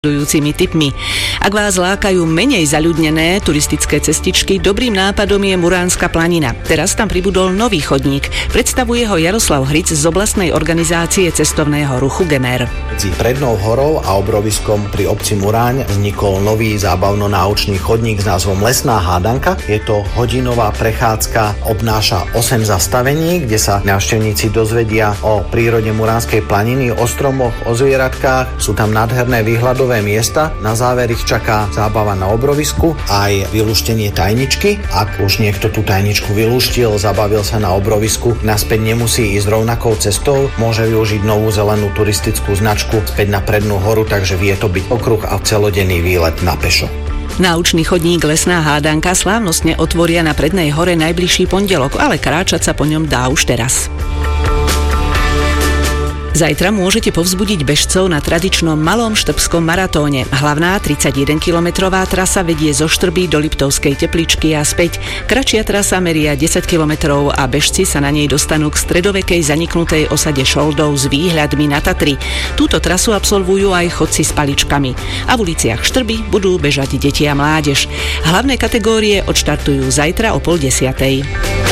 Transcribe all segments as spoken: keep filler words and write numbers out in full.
nasledujúcimi tipmi. Ak vás lákajú menej zaľudnené turistické cestičky, dobrým nápadom je Muránska planina. Teraz tam pribudol nový chodník. Predstavuje ho Jaroslav Hric z oblastnej organizácie cestovného ruchu Gemer. Medzi Prednou horou a obroviskom pri obci Muráň vznikol nový zábavno-náučný chodník s názvom Lesná hádanka. Je to hodinová prechádzka, obnáša osem zastavení, kde sa návštevníci dozvedia o prírode Muránskej planiny, o stromoch, o zvieratkách. Sú tam nádherné výhľadové miesta. Na záver ich čaká zábava na obrovisku, aj vylúštenie tajničky. Ak už niekto tú tajničku vylúštil, zabavil sa na obrovisku, naspäť nemusí ísť rovnakou cestou, môže využiť novú zelenú turistickú značku späť na Prednú horu, takže vie to byť okruh a celodenný výlet na pešo. Náučný chodník Lesná hádanka slávnostne otvoria na Prednej hore najbližší pondelok, ale kráčať sa po ňom dá už teraz. Zajtra môžete povzbudiť bežcov na tradičnom malom štrbskom maratóne. Hlavná tridsaťjedenkilometrová trasa vedie zo Štrby do Liptovskej Tepličky a späť. Kratšia trasa meria desať kilometrov a bežci sa na nej dostanú k stredovekej zaniknutej osade Šoldov s výhľadmi na Tatry. Túto trasu absolvujú aj chodci s paličkami. A v uliciach Štrby budú bežať deti a mládež. Hlavné kategórie odštartujú zajtra o pol desiatej.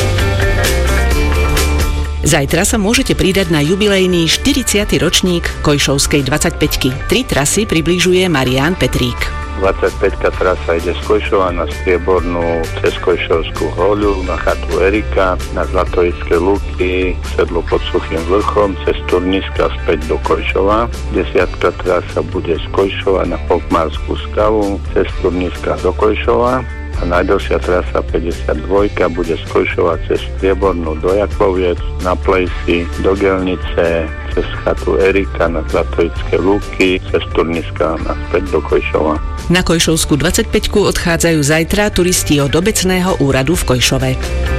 Zajtra sa môžete pridať na jubilejný štyridsiaty ročník Kojšovskej dvadsaťpäťky. Tri trasy približuje Marián Petrík. dvadsaťpäťka trasa ide z Kojšova na Striebornú cez Kojšovskú hoľu, na chatu Erika, na Zlatojické Lúky, sedlo pod Suchým vrchom, cez Turniska späť do Kojšova. Desiatka trasa bude z Kojšova na Pokmárskú skalu, cez Turniska do Kojšova. A najdlhšia trasa päťdesiatdva bude z Kojšova cez Striebornú do Jakoviec, na Plejsi, do Gelnice, cez chatu Erika, na Zlatojické Lúky, cez Turniska a späť do Kojšova. Na Kojšovskú dvadsaťpäťku odchádzajú zajtra turisti od obecného úradu v Kojšove.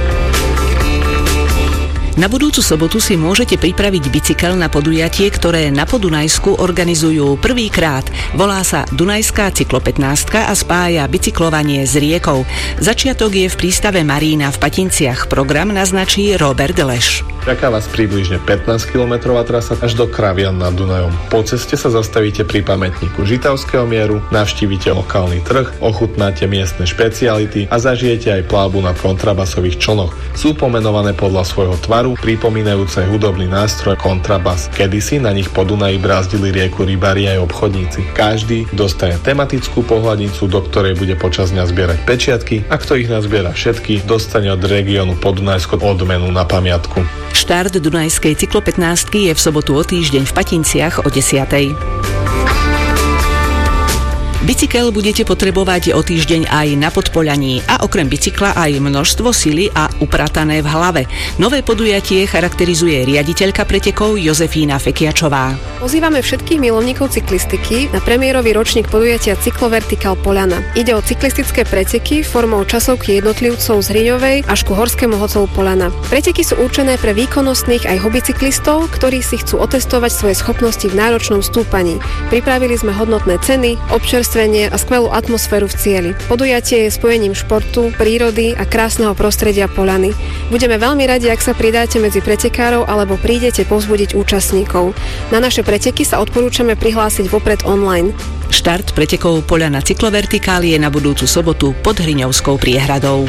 Na budúcu sobotu si môžete pripraviť bicykel na podujatie, ktoré na Podunajsku organizujú prvýkrát. Volá sa Dunajská cyklopätnástka a spája bicyklovanie s riekou. Začiatok je v prístave Marína v Patinciach. Program naznačí Robert Leš. Čaká vás približne pätnásťkilometrová trasa až do Kravian nad Dunajom. Po ceste sa zastavíte pri pamätníku Žitavského mieru, navštívite lokálny trh, ochutnáte miestne špeciality a zažijete aj plavbu na kontrabasových člnoch. Sú pomenované podľa svojho tvaru, pripomínajúce hudobný nástroj kontrabas. Kedysi na nich po Dunaji brázdili rieku rybári aj obchodníci. Každý dostane tematickú pohľadnicu, do ktorej bude počas dňa zbierať pečiatky, a kto ich nazbiera všetky, dostane od regiónu Podunajsko odmenu na pamiatku. Štart Dunajskej cyklopätnástky je v sobotu o týždeň v Patinciach o desiatej. Bicykel budete potrebovať o týždeň aj na Podpoľaní a okrem bicykla aj množstvo sily a upratané v hlave. Nové podujatie charakterizuje riaditeľka pretekov Jozefína Fekiačová. Pozývame všetkých milovníkov cyklistiky na premiérový ročník podujatia Cyklovertikál Poľana. Ide o cyklistické preteky formou časovky jednotlivcov z Hriňovej až ku horskému hotelu Poľana. Preteky sú určené pre výkonnostných aj hobbycyklistov, ktorí si chcú otestovať svoje schopnosti v náročnom stúpaní. Pripravili sme hodnotné ceny, občerstvenie a skvelú atmosféru v cieli. Podujatie je spojením športu, prírody a krásneho prostredia Poľany. Budeme veľmi radi, ak sa pridáte medzi pretekárov alebo prídete povzbudiť účastníkov. Na naše preteky sa odporúčame prihlásiť vopred online. Štart pretekov Poľana Cyklovertikál je na budúcu sobotu pod Hriňovskou priehradou.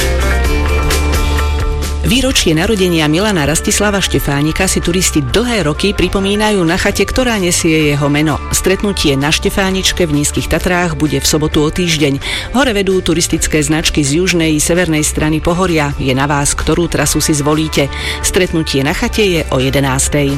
Výročie narodenia Milana Rastislava Štefánika si turisti dlhé roky pripomínajú na chate, ktorá nesie jeho meno. Stretnutie na Štefáničke v Nízkych Tatrách bude v sobotu o týždeň. Hore vedú turistické značky z južnej i severnej strany pohoria. Je na vás, ktorú trasu si zvolíte. Stretnutie na chate je o jedenástej.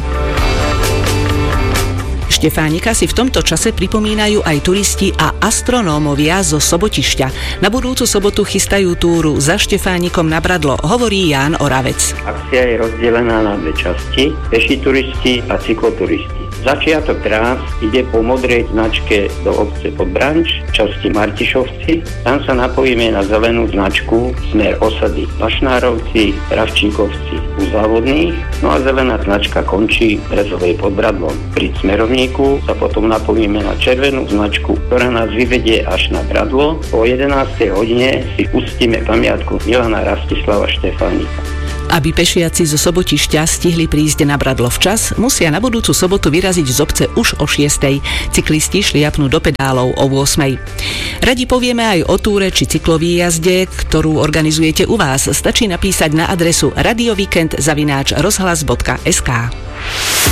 Štefánika si v tomto čase pripomínajú aj turisti a astronómovia zo Sobotišťa. Na budúcu sobotu chystajú túru za Štefánikom na Bradlo, hovorí Ján Oravec. Akcia je rozdelená na dve časti, peši turisti a cykloturisti. Začiatok trás ide po modrej značke do obce Podbranč, časti Martišovci. Tam sa napojíme na zelenú značku smer osady Vašnárovci, Ravčíkovci u Závodných, no a zelená značka končí Brezovej pod Bradlom. Pri smerovníku sa potom napojíme na červenú značku, ktorá nás vyvedie až na Bradlo. O jedenástej hodine si pustíme pamiatku Milana Rastislava Štefánika. Aby pešiaci zo Sobotišťa stihli prísť na Bradlo včas, musia na budúcu sobotu vyraziť z obce už o šiestej. Cyklisti šliapnú do pedálov o ôsmej. Radi povieme aj o túre či cyklový jazde, ktorú organizujete u vás. Stačí napísať na adresu radiovíkend zavináč rozhlas bodka es ká.